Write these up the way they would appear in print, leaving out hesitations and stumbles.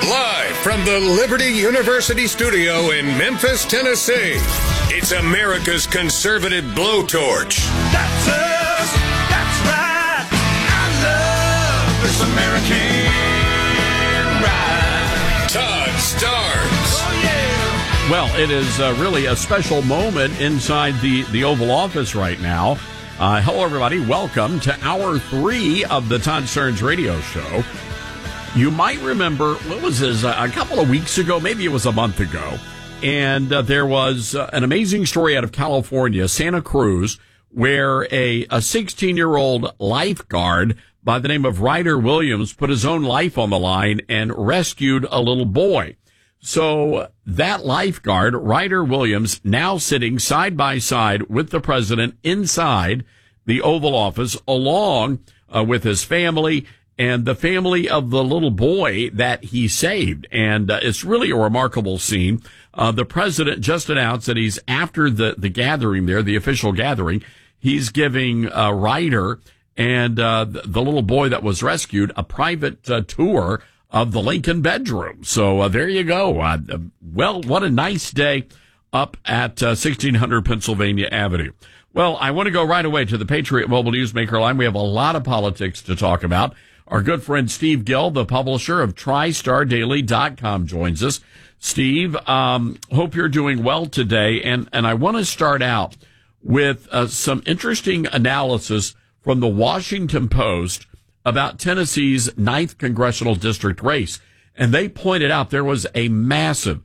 Live from the Liberty University studio in Memphis, Tennessee, it's America's conservative blowtorch. That's us. That's right. I love this American ride. Todd Starnes. Oh, yeah. Well, it is really a special moment inside the Oval Office right now. Hello, everybody. Welcome to Hour 3 of the Todd Starnes radio show. You might remember, what was this, a couple of weeks ago, maybe it was a month ago, and there was an amazing story out of California, Santa Cruz, where a 16-year-old lifeguard by the name of Ryder Williams put his own life on the line and rescued a little boy. So that lifeguard, Ryder Williams, now sitting side by side with the president inside the Oval Office, along with his family and the family of the little boy that he saved. And it's really a remarkable scene. The president just announced that he's, after the gathering there, the official gathering, he's giving Ryder and the little boy that was rescued a private tour of the Lincoln bedroom. So there you go. Well, what a nice day up at 1600 Pennsylvania Avenue. Well, I want to go right away to the Patriot Mobile Newsmaker line. We have a lot of politics to talk about. Our good friend Steve Gill, the publisher of TriStarDaily.com, joins us. Steve, hope you're doing well today. And I want to start out with some interesting analysis from the Washington Post about Tennessee's 9th congressional district race. And they pointed out there was a massive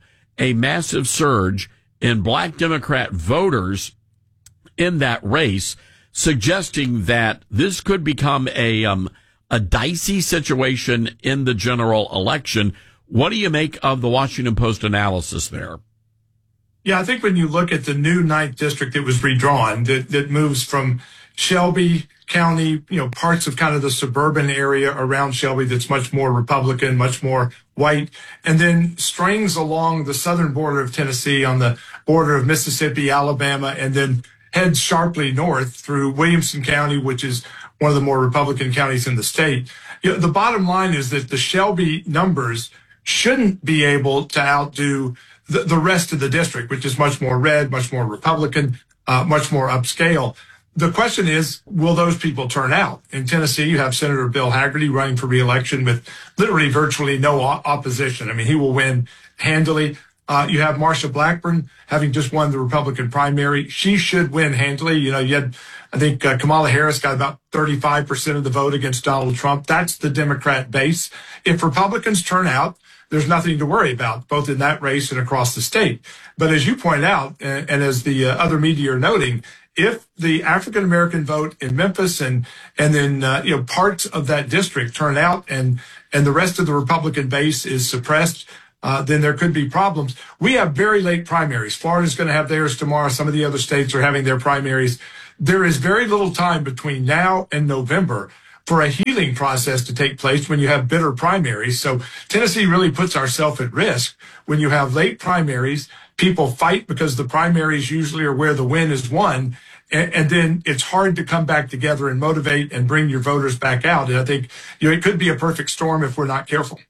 surge in black Democrat voters in that race, suggesting that this could become a dicey situation in the general election. What do you make of the Washington Post analysis there? Yeah, I think when you look at the new 9th district that was redrawn, that moves from Shelby County, parts of kind of the suburban area around Shelby that's much more Republican, much more white, and then strings along the southern border of Tennessee on the border of Mississippi, Alabama, and then heads sharply north through Williamson County, which is one of the more Republican counties in the state. The bottom line is that the Shelby numbers shouldn't be able to outdo the rest of the district, which is much more red, much more Republican, much more upscale. The question is, will those people turn out? In Tennessee, you have Senator Bill Hagerty running for re-election with literally virtually no opposition. I mean, he will win handily. You have Marsha Blackburn having just won the Republican primary. She should win handily. You had, I think, Kamala Harris got about 35% of the vote against Donald Trump. That's the Democrat base. If Republicans turn out, there's nothing to worry about, both in that race and across the state. But as you point out, and as the other media are noting, if the African-American vote in Memphis and then, parts of that district turn out and the rest of the Republican base is suppressed, then there could be problems. We have very late primaries. Florida's going to have theirs tomorrow. Some of the other states are having their primaries. There is very little time between now and November for a healing process to take place when you have bitter primaries. So Tennessee really puts ourselves at risk when you have late primaries. People fight because the primaries usually are where the win is won. And then it's hard to come back together and motivate and bring your voters back out. And I think it could be a perfect storm if we're not careful.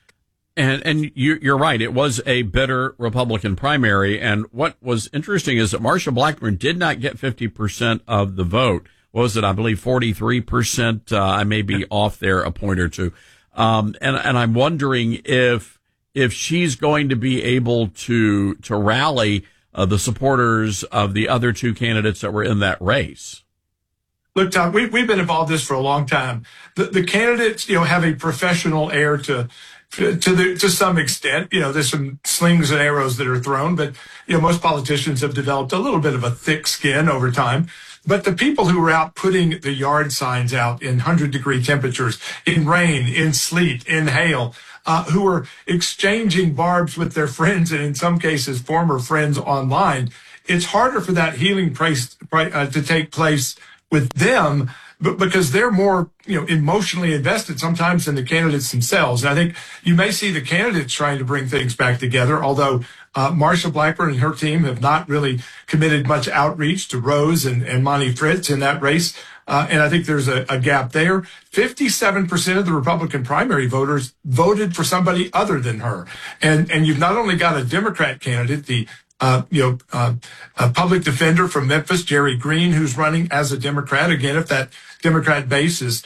And you're right. It was a bitter Republican primary. And what was interesting is that Marsha Blackburn did not get 50% of the vote. What was it? I believe 43%. I may be off there a point or two. And I'm wondering if she's going to be able to rally the supporters of the other two candidates that were in that race. Look, Tom, we've been involved in this for a long time. The candidates, have a professional air to some extent. There's some slings and arrows that are thrown, but most politicians have developed a little bit of a thick skin over time. But the people who are out putting the yard signs out in 100-degree temperatures, in rain, in sleet, in hail, who are exchanging barbs with their friends and in some cases former friends online, it's harder for that healing to take place with them, but because they're more, emotionally invested sometimes in the candidates themselves. And I think you may see the candidates trying to bring things back together, although Marsha Blackburn and her team have not really committed much outreach to Rose and Monty Fritz in that race. And I think there's a gap there. 57% of the Republican primary voters voted for somebody other than her. And you've not only got a Democrat candidate, the a public defender from Memphis, Jerry Green, who's running as a Democrat. Again, if that Democrat base is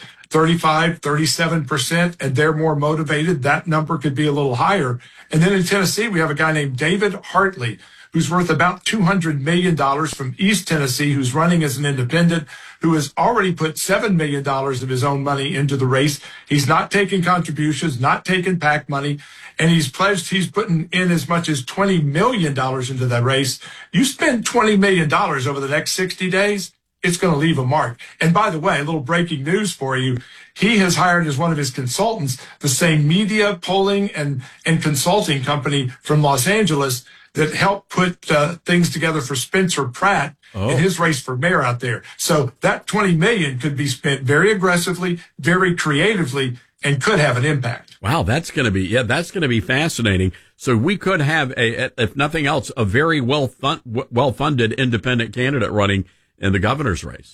35, 37%, and they're more motivated, that number could be a little higher. And then in Tennessee, we have a guy named David Hartley, who's worth about $200 million from East Tennessee, who's running as an independent, who has already put $7 million of his own money into the race. He's not taking contributions, not taking PAC money, and he's pledged he's putting in as much as $20 million into that race. You spend $20 million over the next 60 days, it's going to leave a mark. And by the way, a little breaking news for you. He has hired as one of his consultants the same media polling and consulting company from Los Angeles that helped put things together for Spencer Pratt in his race for mayor out there. So that $20 million could be spent very aggressively, very creatively, and could have an impact. Wow, that's going to be fascinating. So we could have if nothing else, a very well-funded independent candidate running in the governor's race.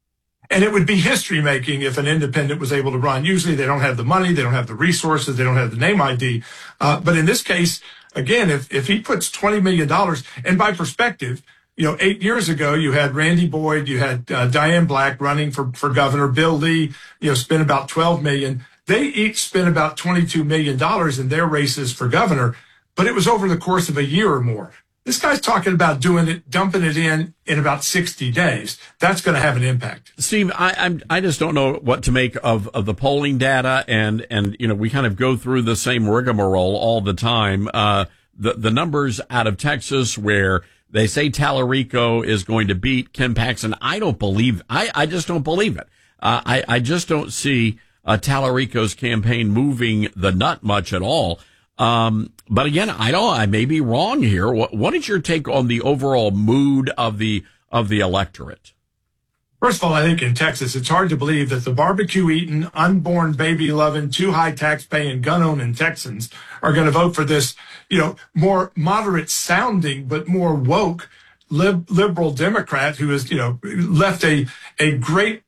And it would be history making if an independent was able to run. Usually they don't have the money, they don't have the resources, they don't have the name ID. But in this case, again, if he puts $20 million, and by perspective, 8 years ago, you had Randy Boyd, you had Diane Black running for governor, Bill Lee, spent about $12 million. They each spent about $22 million in their races for governor, but it was over the course of a year or more. This guy's talking about dumping it in about 60 days. That's going to have an impact. Steve, I just don't know what to make of the polling data, and we kind of go through the same rigmarole all the time. The numbers out of Texas where they say Tallarico is going to beat Ken Paxton, I don't believe. I just don't believe it. I just don't see Tallarico's campaign moving the nut much at all. But again, I may be wrong here. What is your take on the overall mood of the electorate? First of all, I think in Texas, it's hard to believe that the barbecue-eating, unborn, baby-loving, too high tax-paying, gun-owning Texans are going to vote for this, more moderate-sounding but more woke liberal Democrat who has, left a great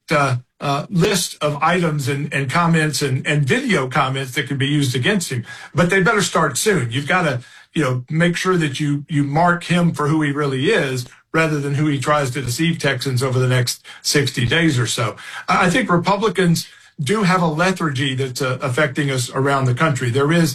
list of items and comments and video comments that can be used against him. But they better start soon. You've got to, make sure that you mark him for who he really is, rather than who he tries to deceive Texans over the next 60 days or so. I think Republicans do have a lethargy that's affecting us around the country. There is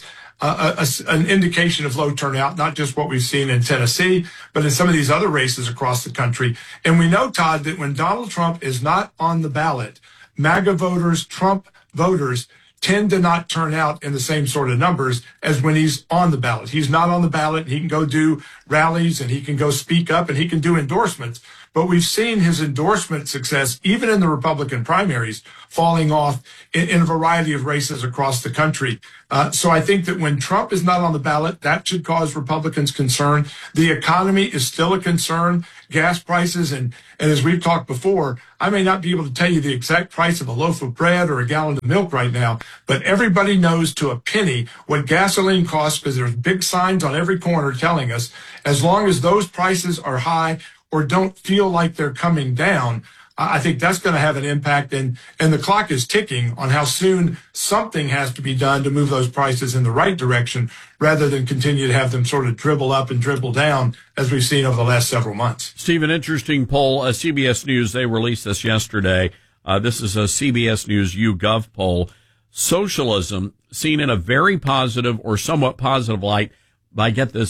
an indication of low turnout, not just what we've seen in Tennessee, but in some of these other races across the country. And we know, Todd, that when Donald Trump is not on the ballot, MAGA voters, Trump voters, tend to not turn out in the same sort of numbers as when he's on the ballot. He's not on the ballot. He can go do rallies and he can go speak up and he can do endorsements. But we've seen his endorsement success, even in the Republican primaries, falling off in a variety of races across the country. So I think that when Trump is not on the ballot, that should cause Republicans concern. The economy is still a concern. Gas prices, and as we've talked before, I may not be able to tell you the exact price of a loaf of bread or a gallon of milk right now, but everybody knows to a penny what gasoline costs because there's big signs on every corner telling us as long as those prices are high or don't feel like they're coming down, I think that's going to have an impact. And the clock is ticking on how soon something has to be done to move those prices in the right direction rather than continue to have them sort of dribble up and dribble down as we've seen over the last several months. Steve, an interesting poll, CBS News, they released this yesterday. This is a CBS News YouGov poll. Socialism seen in a very positive or somewhat positive light by, get this,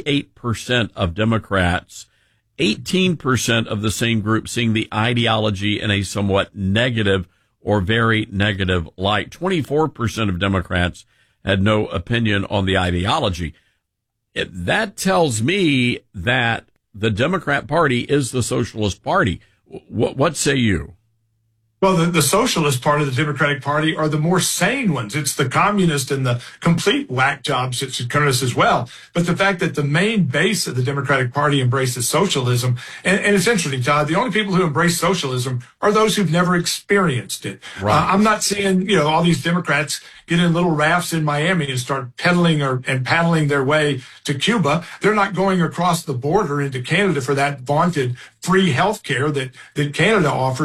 58% of Democrats. 18% of the same group seeing the ideology in a somewhat negative or very negative light. 24% of Democrats had no opinion on the ideology. That tells me that the Democrat Party is the Socialist Party. What say you? Well, the socialist part of the Democratic Party are the more sane ones. It's the communist and the complete whack jobs that should come us as well. But the fact that the main base of the Democratic Party embraces socialism, and it's interesting, Todd, the only people who embrace socialism are those who've never experienced it. Right. I'm not seeing, all these Democrats get in little rafts in Miami and start pedaling and paddling their way to Cuba. They're not going across the border into Canada for that vaunted free health care that Canada offers.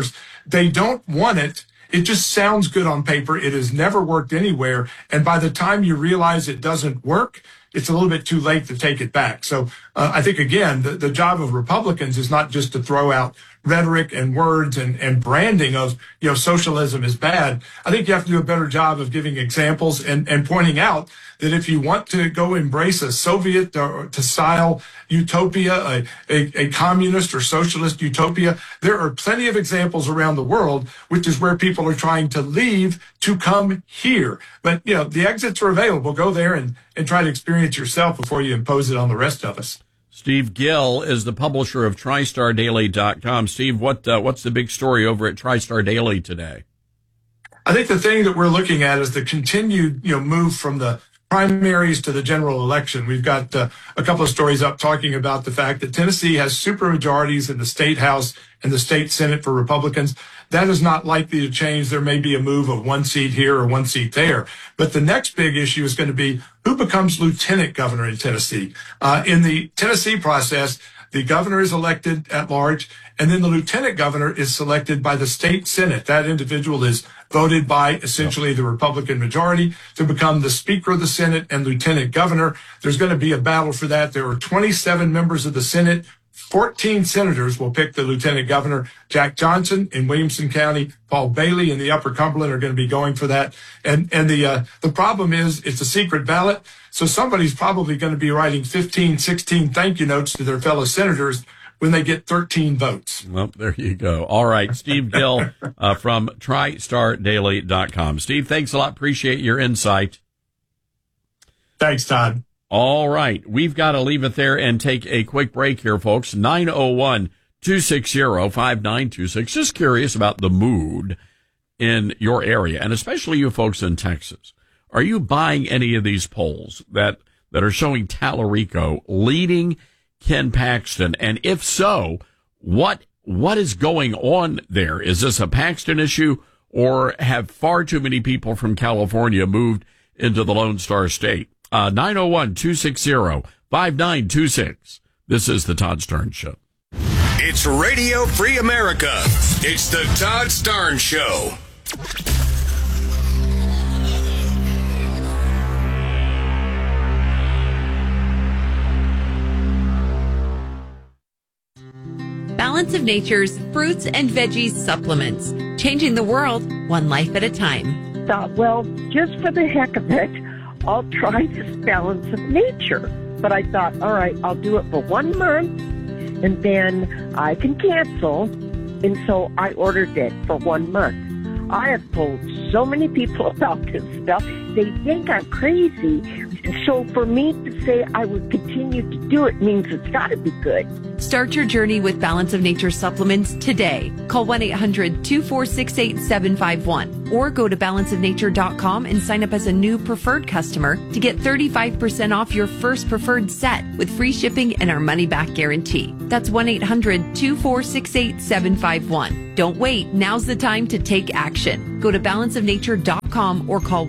They don't want it. It just sounds good on paper. It has never worked anywhere. And by the time you realize it doesn't work, it's a little bit too late to take it back. So I think, again, the job of Republicans is not just to throw out rhetoric and words and branding of, socialism is bad. I think you have to do a better job of giving examples and pointing out that if you want to go embrace a Soviet to style utopia, a communist or socialist utopia, there are plenty of examples around the world, which is where people are trying to leave to come here. But, the exits are available. Go there and try to experience yourself before you impose it on the rest of us. Steve Gill is the publisher of TriStarDaily.com. Steve, what's the big story over at TriStar Daily today? I think the thing that we're looking at is the continued, move from the primaries to the general election. We've got a couple of stories up talking about the fact that Tennessee has supermajorities in the state house and the state senate for Republicans. That is not likely to change. There may be a move of one seat here or one seat there. But the next big issue is going to be who becomes lieutenant governor in Tennessee. In the Tennessee process, the governor is elected at large, and then the lieutenant governor is selected by the state senate. That individual is voted by essentially the Republican majority to become the Speaker of the Senate and lieutenant governor. There's going to be a battle for that. There are 27 members of the Senate. 14 senators will pick the lieutenant governor. Jack Johnson in Williamson County, Paul Bailey in the Upper Cumberland are going to be going for that. And the problem is it's a secret ballot. So somebody's probably going to be writing 15, 16 thank you notes to their fellow senators when they get 13 votes. Well, there you go. All right. Steve Gill from TriStarDaily.com. Steve, thanks a lot. Appreciate your insight. Thanks, Todd. All right. We've got to leave it there and take a quick break here, folks. 901-260-5926. Just curious about the mood in your area, and especially you folks in Texas. Are you buying any of these polls that are showing Tallarico leading Ken Paxton? And if so, what is going on there? Is this a Paxton issue, or have far too many people from California moved into the Lone Star State? 901-260-5926. This is the Todd Starnes Show. It's Radio Free America. It's the Todd Starnes Show. Balance of Nature's fruits and veggies supplements. Changing the world, one life at a time. Thought, well, just for the heck of it, I'll try this Balance of Nature. But I thought, all right, I'll do it for 1 month, and then I can cancel. And so I ordered it for 1 month. I have told so many people about this stuff. They think I'm crazy. So for me to say I would continue to do it means it's got to be good. Start your journey with Balance of Nature supplements today. Call 1-800-246-8751 or go to balanceofnature.com and sign up as a new preferred customer to get 35% off your first preferred set with free shipping and our money-back guarantee. That's 1-800-246-8751. Don't wait. Now's the time to take action. Go to balanceofnature.com or call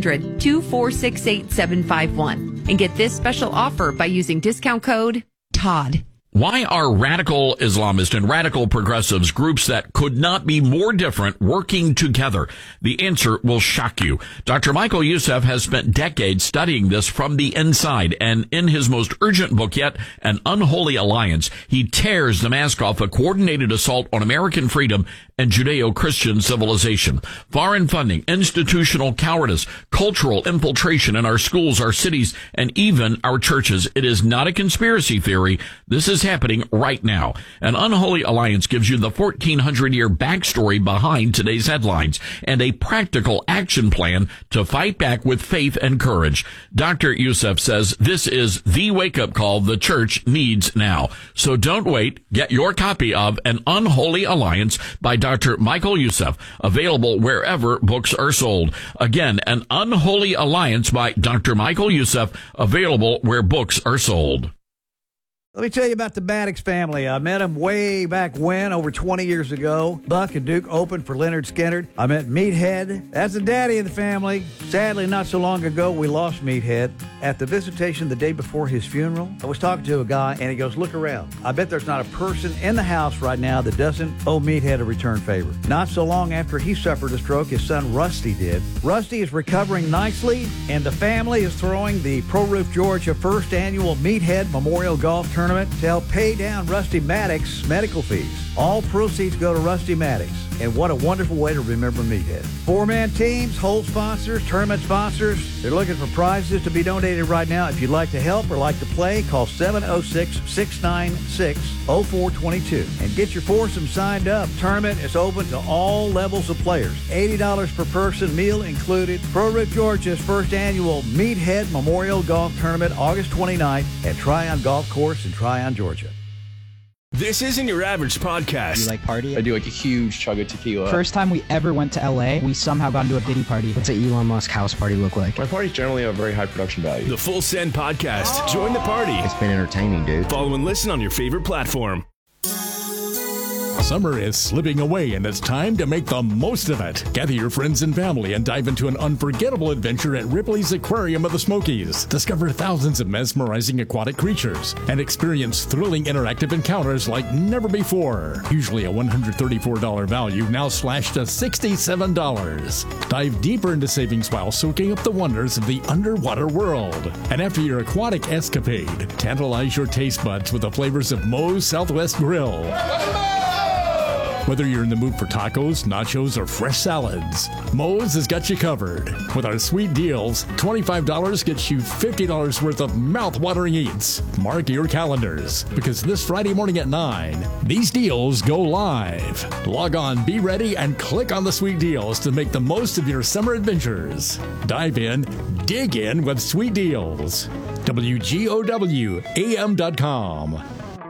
1-800-246-8751 and get this special offer by using discount code TODD. Why are radical Islamists and radical progressives, groups that could not be more different, working together? The answer will shock you. Dr. Michael Youssef has spent decades studying this from the inside, and in his most urgent book yet, An Unholy Alliance, he tears the mask off a coordinated assault on American freedom and Judeo-Christian civilization. Foreign funding, institutional cowardice, cultural infiltration in our schools, our cities, and even our churches. It is not a conspiracy theory. This is happening right now. An Unholy Alliance gives you the 1,400-year backstory behind today's headlines and a practical action plan to fight back with faith and courage. Dr. Youssef says this is the wake-up call the church needs now. So don't wait. Get your copy of An Unholy Alliance by Dr. Michael Youssef, available wherever books are sold. Again, An Unholy Alliance by Dr. Michael Youssef, available where books are sold. Let me tell you about the Maddox family. I met them way back when, over 20 years ago. Buck and Duke opened for Leonard Skinner. I met Meathead. That's the daddy of the family. Sadly, not so long ago, we lost Meathead. At the visitation the day before his funeral, I was talking to a guy, and he goes, look around. I bet there's not a person in the house right now that doesn't owe Meathead a return favor. Not so long after he suffered a stroke, his son Rusty did. Rusty is recovering nicely, and the family is throwing the Pro Roof Georgia first annual Meathead Memorial Golf Tournament to help pay down Rusty Maddox's medical fees. All proceeds go to Rusty Maddox, and what a wonderful way to remember Meathead. Four-man teams, hole sponsors, tournament sponsors, they're looking for prizes to be donated right now. If you'd like to help or like to play, call 706-696-0422 and get your foursome signed up. Tournament is open to all levels of players. $80 per person, meal included. Pro Roof Georgia's first annual Meathead Memorial Golf Tournament, August 29th at Tryon Golf Course in Tryon, Georgia. This isn't your average podcast. You like party? I do like a huge chug of tequila. First time we ever went to LA, we somehow got into a Diddy party. What's an Elon Musk house party look like? My parties generally have very high production value. The Full Send Podcast. Join the party. It's been entertaining, dude. Follow and listen on your favorite platform. Summer is slipping away, and it's time to make the most of it. Gather your friends and family and dive into an unforgettable adventure at Ripley's Aquarium of the Smokies. Discover thousands of mesmerizing aquatic creatures and experience thrilling interactive encounters like never before. Usually a $134 value, now slashed to $67. Dive deeper into savings while soaking up the wonders of the underwater world. And after your aquatic escapade, tantalize your taste buds with the flavors of Moe's Southwest Grill. Whether you're in the mood for tacos, nachos, or fresh salads, Moe's has got you covered. With our sweet deals, $25 gets you $50 worth of mouth-watering eats. Mark your calendars, because this Friday morning at 9, these deals go live. Log on, be ready, and click on the sweet deals to make the most of your summer adventures. Dive in, dig in with sweet deals. WGOWAM.com.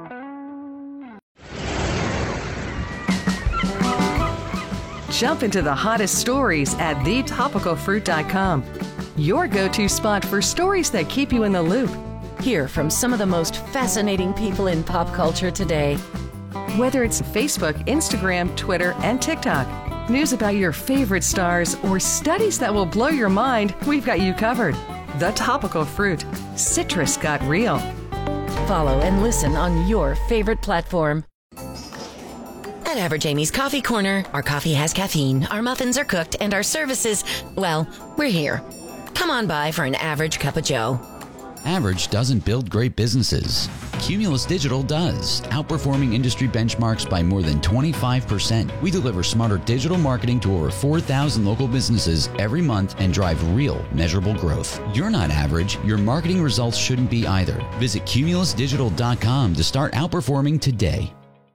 Jump into the hottest stories at thetopicalfruit.com. Your go-to spot for stories that keep you in the loop. Hear from some of the most fascinating people in pop culture today. Whether it's Facebook, Instagram, Twitter, and TikTok, news about your favorite stars, or studies that will blow your mind, we've got you covered. The Topical Fruit. Citrus got real. Follow and listen on your favorite platform. At Average Amy's Coffee Corner, our coffee has caffeine, our muffins are cooked, and our services, well, we're here. Come on by for an average cup of joe. Average doesn't build great businesses. Cumulus Digital does, outperforming industry benchmarks by more than 25%. We deliver smarter digital marketing to over 4,000 local businesses every month and drive real, measurable growth. You're not average. Your marketing results shouldn't be either. Visit cumulusdigital.com to start outperforming today.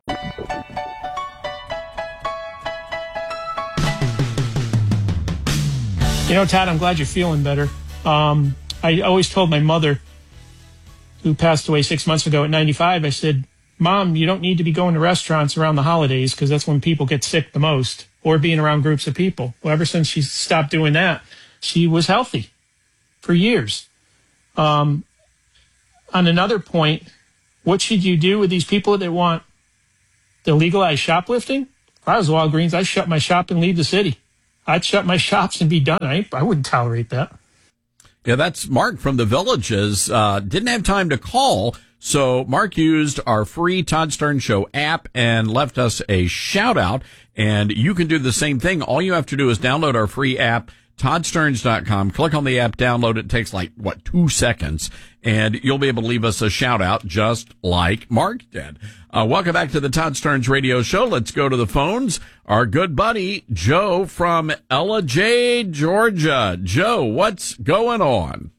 You know, Todd, I'm glad you're feeling better. I always told my mother, who passed away 6 months ago at 95, I said, Mom, you don't need to be going to restaurants around the holidays because that's when people get sick the most, or being around groups of people. Well, ever since she stopped doing that, she was healthy for years. On another point, what should you do with these people that want to legalize shoplifting? If I was Walgreens, I'd shut my shop and leave the city. I'd shut my shops and be done. I wouldn't tolerate that. Yeah, that's Mark from the Villages. Didn't have time to call, so Mark used our free Todd Stern Show app and left us a shout out. And you can do the same thing. All you have to do is download our free app, ToddSterns.com. Click on the app, download it. It takes 2 seconds, and you'll be able to leave us a shout out just like Mark did. Welcome back to the Todd Stearns Radio Show. Let's go to the phones. Our good buddy, Joe from Ellijay, Georgia. Joe, what's going on?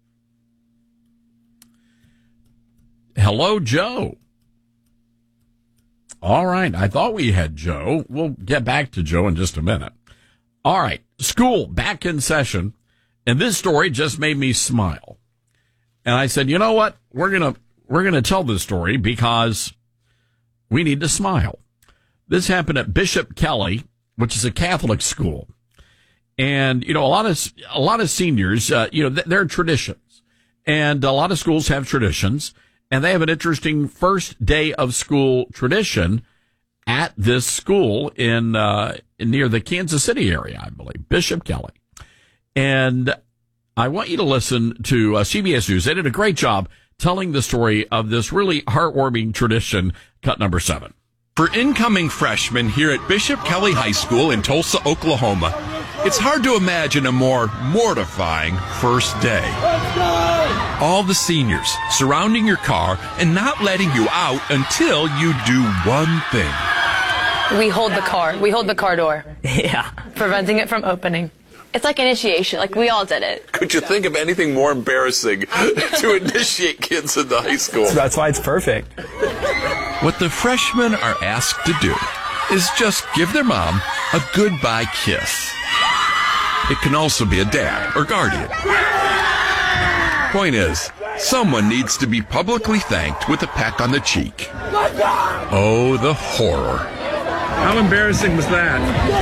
Hello, Joe. All right. I thought we had Joe. We'll get back to Joe in just a minute. All right. School back in session. And this story just made me smile. And I said, you know what? We're going to tell this story because we need to smile. This happened at Bishop Kelly, which is a Catholic school. And, a lot of seniors, there are traditions, and a lot of schools have traditions. And they have an interesting first day of school tradition at this school in near the Kansas City area, I believe, Bishop Kelly. And I want you to listen to CBS News. They did a great job telling the story of this really heartwarming tradition, cut number 7. For incoming freshmen here at Bishop Kelly High School in Tulsa, Oklahoma, it's hard to imagine a more mortifying first day. All the seniors surrounding your car and not letting you out until you do one thing. We hold the car. We hold the car door. Yeah. Preventing it from opening. It's like initiation. Like, we all did it. Could you think of anything more embarrassing to initiate kids into high school? That's why it's perfect. What the freshmen are asked to do is just give their mom a goodbye kiss. It can also be a dad or guardian. Point is, someone needs to be publicly thanked with a peck on the cheek. Oh, the horror. How embarrassing was that?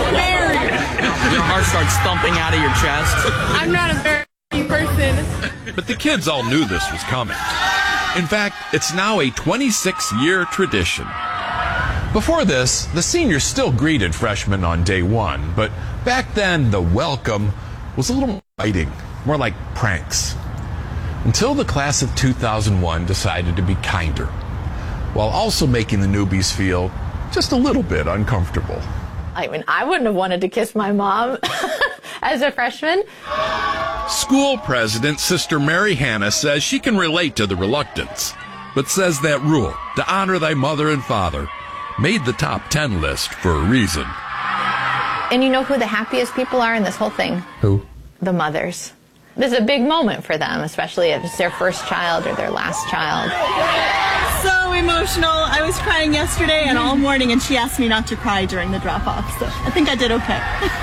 Your heart starts thumping out of your chest. I'm not a embarrassing person. But the kids all knew this was coming. In fact, it's now a 26-year tradition. Before this, the seniors still greeted freshmen on day one, but back then the welcome was a little biting, more like pranks. Until the class of 2001 decided to be kinder, while also making the newbies feel just a little bit uncomfortable. I mean, I wouldn't have wanted to kiss my mom as a freshman. School president, Sister Mary Hannah, says she can relate to the reluctance, but says that rule, to honor thy mother and father, made the top 10 list for a reason. And you know who the happiest people are in this whole thing? Who? The mothers. This is a big moment for them, especially if it's their first child or their last child. So emotional. I was crying yesterday and all morning, and she asked me not to cry during the drop-off, so I think I did okay.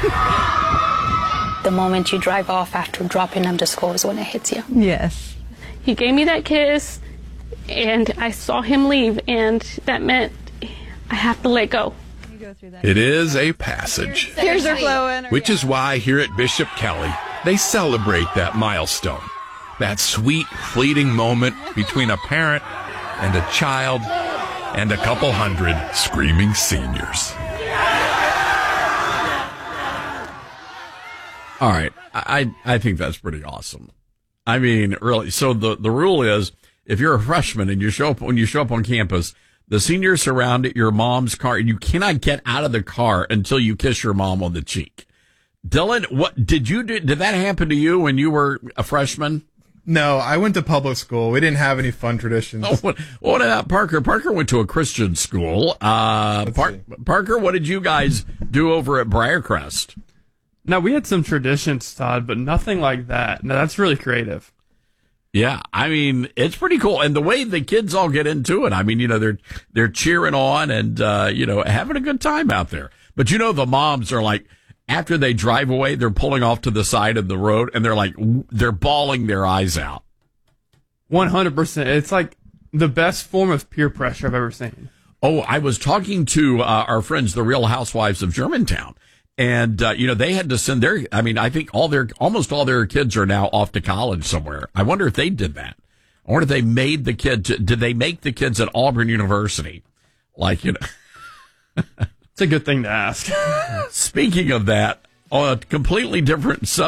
The moment you drive off after dropping them to school is when it hits you. Yes. He gave me that kiss, and I saw him leave, and that meant I have to let go. It is a passage. Tears are flowing. Which is why here at Bishop Kelly, they celebrate that milestone. That sweet, fleeting moment between a parent and a child and a couple hundred screaming seniors. All right. I think that's pretty awesome. I mean, really. So the rule is, if you're a freshman and when you show up on campus, the seniors surround your mom's car, and you cannot get out of the car until you kiss your mom on the cheek. Dylan, what did you do? Did that happen to you when you were a freshman? No, I went to public school. We didn't have any fun traditions. Oh, what about Parker? Parker went to a Christian school. Parker, what did you guys do over at Briarcrest? No, we had some traditions, Todd, but nothing like that. No, that's really creative. Yeah, I mean, it's pretty cool. And the way the kids all get into it, I mean, they're cheering on and, having a good time out there. But the moms are like, after they drive away, they're pulling off to the side of the road and they're bawling their eyes out. 100%. It's like the best form of peer pressure I've ever seen. Oh, I was talking to our friends, the Real Housewives of Germantown. And, they had to send I think almost all their kids are now off to college somewhere. I wonder if they did that. I wonder if they made the kids, did they make the kids at Auburn University? It's a good thing to ask. Speaking of that, on a completely different subject.